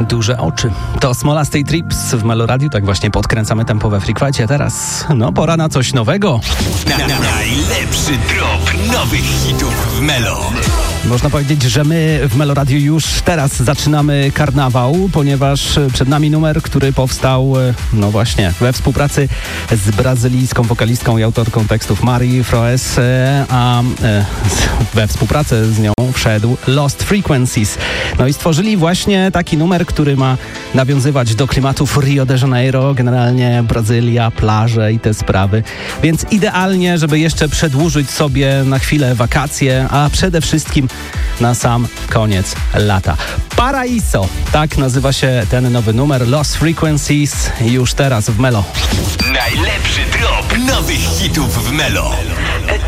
Duże oczy. To Smolasty Trips w Melo Radio. Tak właśnie podkręcamy tempo we Freakfightie. Teraz, pora na coś nowego. Najlepszy drop nowych hitów w Melo. Można powiedzieć, że my w Melo Radio już teraz zaczynamy karnawał, ponieważ przed nami numer, który powstał, właśnie, we współpracy z brazylijską wokalistką i autorką tekstów Mari Froes, a we współpracę z nią wszedł Lost Frequencies. No i stworzyli właśnie taki numer, który ma nawiązywać do klimatów Rio de Janeiro, generalnie Brazylia, plaże i te sprawy. Więc idealnie, żeby jeszcze przedłużyć sobie na chwilę wakacje, a przede wszystkim na sam koniec lata. Paraíso, tak nazywa się ten nowy numer, Lost Frequencies, już teraz w Melo. Najlepszy drop nowych hitów w Melo.